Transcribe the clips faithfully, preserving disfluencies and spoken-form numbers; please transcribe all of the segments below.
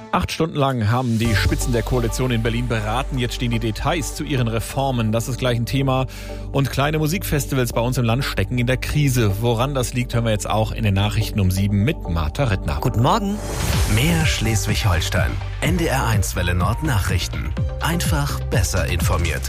Acht Stunden lang haben die Spitzen der Koalition in Berlin beraten. Jetzt stehen die Details zu ihren Reformen. Das ist gleich ein Thema. Und kleine Musikfestivals bei uns im Land stecken in der Krise. Woran das liegt, hören wir jetzt auch in den Nachrichten um sieben mit Martha Rittner. Guten Morgen. Mehr Schleswig-Holstein. N D R eins Welle Nord Nachrichten. Einfach besser informiert.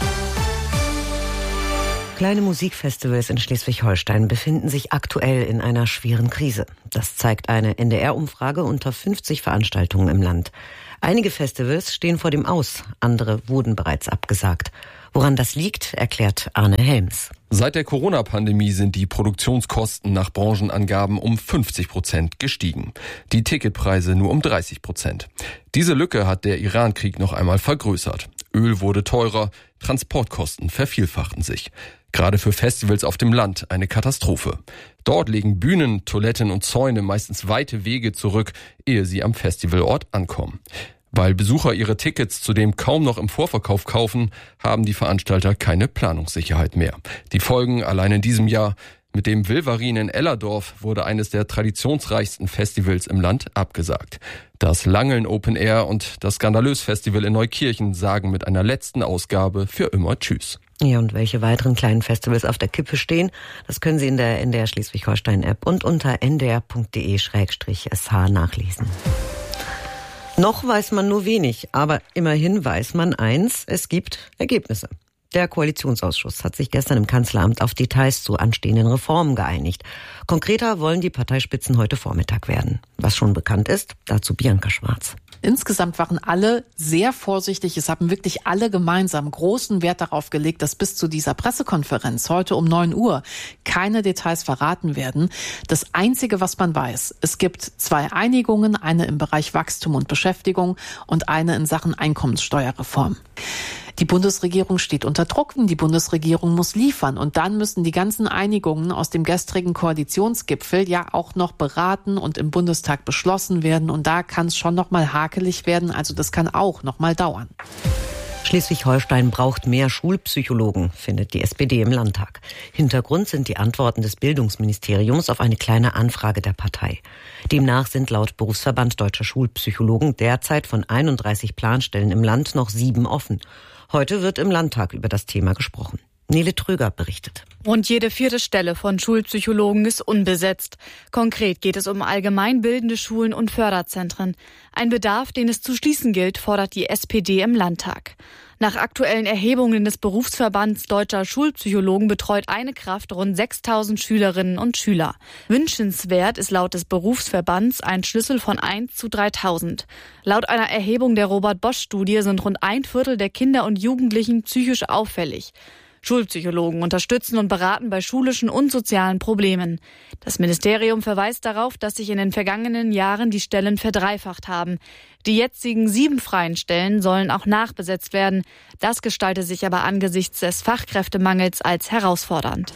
Kleine Musikfestivals in Schleswig-Holstein befinden sich aktuell in einer schweren Krise. Das zeigt eine N D R-Umfrage unter fünfzig Veranstaltungen im Land. Einige Festivals stehen vor dem Aus, andere wurden bereits abgesagt. Woran das liegt, erklärt Arne Helms. Seit der Corona-Pandemie sind die Produktionskosten nach Branchenangaben um fünfzig Prozent gestiegen. Die Ticketpreise nur um dreißig Prozent. Diese Lücke hat der Iran-Krieg noch einmal vergrößert. Öl wurde teurer, Transportkosten vervielfachten sich. Gerade für Festivals auf dem Land eine Katastrophe. Dort legen Bühnen, Toiletten und Zäune meistens weite Wege zurück, ehe sie am Festivalort ankommen. Weil Besucher ihre Tickets zudem kaum noch im Vorverkauf kaufen, haben die Veranstalter keine Planungssicherheit mehr. Die Folgen allein in diesem Jahr: Mit dem Wilvarin in Ellerdorf wurde eines der traditionsreichsten Festivals im Land abgesagt. Das Langeln Open Air und das Skandalös Festival in Neukirchen sagen mit einer letzten Ausgabe für immer Tschüss. Ja, und welche weiteren kleinen Festivals auf der Kippe stehen, das können Sie in der N D R Schleswig-Holstein-App und unter n d r punkt d e slash s h nachlesen. Noch weiß man nur wenig, aber immerhin weiß man eins: Es gibt Ergebnisse. Der Koalitionsausschuss hat sich gestern im Kanzleramt auf Details zu anstehenden Reformen geeinigt. Konkreter wollen die Parteispitzen heute Vormittag werden. Was schon bekannt ist, dazu Bianca Schwarz. Insgesamt waren alle sehr vorsichtig. Es haben wirklich alle gemeinsam großen Wert darauf gelegt, dass bis zu dieser Pressekonferenz heute um neun Uhr keine Details verraten werden. Das Einzige, was man weiß: Es gibt zwei Einigungen, eine im Bereich Wachstum und Beschäftigung und eine in Sachen Einkommenssteuerreform. Die Bundesregierung steht unter Druck, die Bundesregierung muss liefern. Und dann müssen die ganzen Einigungen aus dem gestrigen Koalitionsgipfel ja auch noch beraten und im Bundestag beschlossen werden. Und da kann es schon noch mal hakelig werden. Also das kann auch noch mal dauern. Schleswig-Holstein braucht mehr Schulpsychologen, findet die S P D im Landtag. Hintergrund sind die Antworten des Bildungsministeriums auf eine kleine Anfrage der Partei. Demnach sind laut Berufsverband Deutscher Schulpsychologen derzeit von einunddreißig Planstellen im Land noch sieben offen. Heute wird im Landtag über das Thema gesprochen. Nele Tröger berichtet. Rund jede vierte Stelle von Schulpsychologen ist unbesetzt. Konkret geht es um allgemeinbildende Schulen und Förderzentren. Ein Bedarf, den es zu schließen gilt, fordert die S P D im Landtag. Nach aktuellen Erhebungen des Berufsverbands Deutscher Schulpsychologen betreut eine Kraft rund sechstausend Schülerinnen und Schüler. Wünschenswert ist laut des Berufsverbands ein Schlüssel von eins zu dreitausend. Laut einer Erhebung der Robert-Bosch-Studie sind rund ein Viertel der Kinder und Jugendlichen psychisch auffällig. Schulpsychologen unterstützen und beraten bei schulischen und sozialen Problemen. Das Ministerium verweist darauf, dass sich in den vergangenen Jahren die Stellen verdreifacht haben. Die jetzigen sieben freien Stellen sollen auch nachbesetzt werden. Das gestalte sich aber angesichts des Fachkräftemangels als herausfordernd.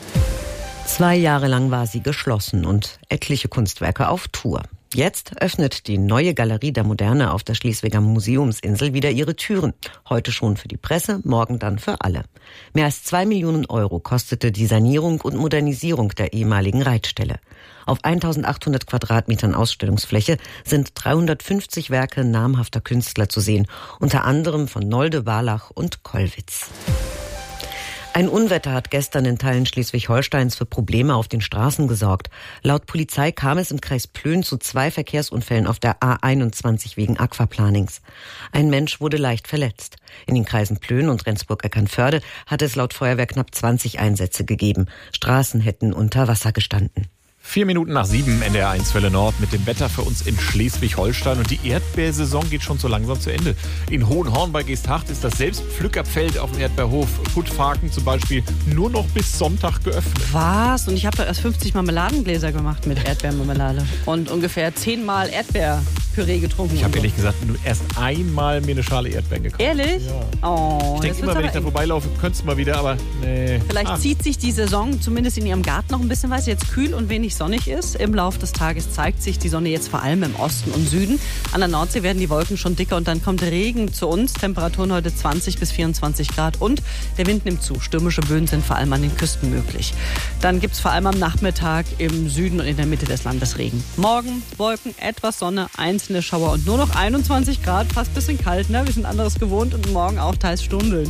Zwei Jahre lang war sie geschlossen und etliche Kunstwerke auf Tour. Jetzt öffnet die neue Galerie der Moderne auf der Schleswiger Museumsinsel wieder ihre Türen. Heute schon für die Presse, morgen dann für alle. Mehr als zwei Millionen Euro kostete die Sanierung und Modernisierung der ehemaligen Reitstelle. Auf eintausendachthundert Quadratmetern Ausstellungsfläche sind dreihundertfünfzig Werke namhafter Künstler zu sehen, unter anderem von Nolde, Barlach und Kollwitz. Ein Unwetter hat gestern in Teilen Schleswig-Holsteins für Probleme auf den Straßen gesorgt. Laut Polizei kam es im Kreis Plön zu zwei Verkehrsunfällen auf der A einundzwanzig wegen Aquaplanings. Ein Mensch wurde leicht verletzt. In den Kreisen Plön und Rendsburg-Eckernförde hat es laut Feuerwehr knapp zwanzig Einsätze gegeben. Straßen hätten unter Wasser gestanden. Vier Minuten nach sieben, N D R eins Welle Nord mit dem Wetter für uns in Schleswig-Holstein. Und die Erdbeersaison geht schon so langsam zu Ende. In Hohenhorn bei Geesthacht ist das Selbstpflückerfeld auf dem Erdbeerhof Puttfaken zum Beispiel nur noch bis Sonntag geöffnet. Was? Und ich habe da erst fünfzig Marmeladengläser gemacht mit Erdbeermarmelade und ungefähr zehnmal Erdbeerpüree getrunken. Ich habe so. ehrlich gesagt nur erst einmal mir eine Schale Erdbeeren gekauft. Ehrlich? Ja. Oh, ich denke immer, wenn ich da vorbeilaufe, könnte es mal wieder, aber nee. Vielleicht ah. zieht sich die Saison zumindest in Ihrem Garten noch ein bisschen, weil es jetzt kühl und wenig sonnig ist. Im Laufe des Tages zeigt sich die Sonne jetzt vor allem im Osten und Süden. An der Nordsee werden die Wolken schon dicker und dann kommt Regen zu uns. Temperaturen heute zwanzig bis vierundzwanzig Grad und der Wind nimmt zu. Stürmische Böen sind vor allem an den Küsten möglich. Dann gibt es vor allem am Nachmittag im Süden und in der Mitte des Landes Regen. Morgen Wolken, etwas Sonne, einzelne einzelne Schauer und nur noch einundzwanzig Grad, fast ein bisschen kalt, ne? Wir sind anderes gewohnt und morgen auch teils Stundeln.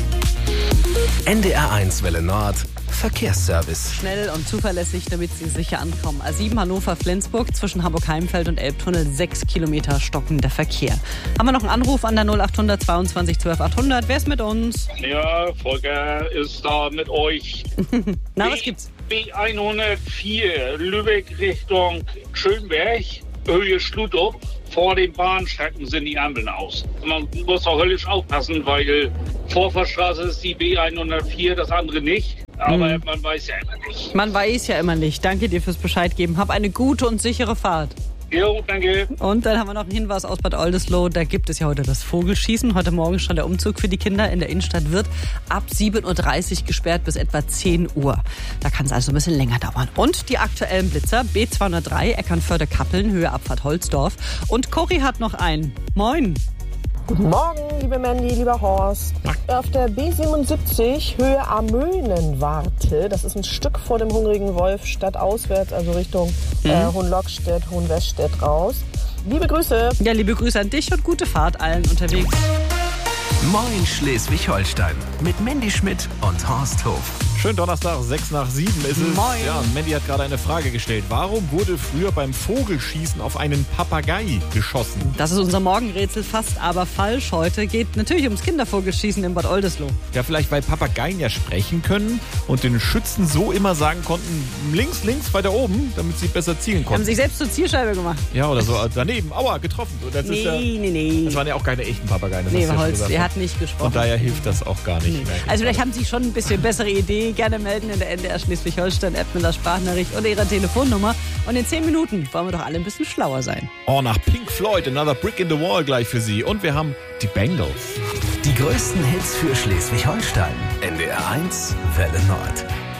N D R eins Welle Nord Verkehrsservice. Schnell und zuverlässig, damit Sie sicher ankommen. A sieben Hannover-Flensburg zwischen Hamburg-Heimfeld und Elbtunnel, sechs Kilometer stockender Verkehr. Haben wir noch einen Anruf an der null achthundert zweiundzwanzig zwölf achthundert? Wer ist mit uns? Ja, Volker ist da mit euch. Na, B, was gibt's? B hundertvier, Lübeck Richtung Schönberg, Höhe Schlutop. Vor den Bahnstrecken sind die Ampeln aus. Man muss auch höllisch aufpassen, weil Vorfahrstraße ist die B hundertvier, das andere nicht. Aber hm. man weiß ja immer nicht. Man weiß ja immer nicht. Danke dir fürs Bescheid geben. Hab eine gute und sichere Fahrt. Jo, danke. Und dann haben wir noch einen Hinweis aus Bad Oldesloe. Da gibt es ja heute das Vogelschießen. Heute Morgen schon der Umzug für die Kinder in der Innenstadt wird ab sieben Uhr dreißig gesperrt bis etwa zehn Uhr. Da kann es also ein bisschen länger dauern. Und die aktuellen Blitzer. B zweihundertdrei, Eckernförde-Kappeln, Höhe Abfahrt Holzdorf. Und Cory hat noch einen. Moin. Guten Morgen, liebe Mandy, lieber Horst. Auf der B siebenundsiebzig, Höhe Amönenwarte, das ist ein Stück vor dem Hungrigen Wolf, stadtauswärts, also Richtung mhm. äh, Hohenlockstedt, Hohenweststedt raus. Liebe Grüße. Ja, liebe Grüße an dich und gute Fahrt allen unterwegs. Moin Schleswig-Holstein mit Mandy Schmidt und Horst Hof. Schönen Donnerstag, sechs nach sieben ist es. Moin. Ja, Mandy hat gerade eine Frage gestellt. Warum wurde früher beim Vogelschießen auf einen Papagei geschossen? Das ist unser Morgenrätsel, fast aber falsch heute. Geht natürlich ums Kindervogelschießen in Bad Oldesloe. Ja, vielleicht weil Papageien ja sprechen können und den Schützen so immer sagen konnten, links, links, weiter oben, damit sie besser zielen konnten. Haben sich selbst zur Zielscheibe gemacht. Ja, oder so daneben. Aua, getroffen. Und das nee, ist ja, nee, nee. Das waren ja auch keine echten Papageien. Das nee, hast du ja Holz, schon gesagt. er hat nicht gesprochen. Von daher hilft das auch gar nicht. Nee. Also vielleicht haben Sie schon ein bisschen bessere Idee. Gerne melden in der N D R Schleswig-Holstein-App mit der Sprachnachricht oder Ihrer Telefonnummer. Und in zehn Minuten wollen wir doch alle ein bisschen schlauer sein. Oh, nach Pink Floyd, Another Brick in the Wall gleich für Sie. Und wir haben die Bengals. Die größten Hits für Schleswig-Holstein. N D R eins Welle Nord.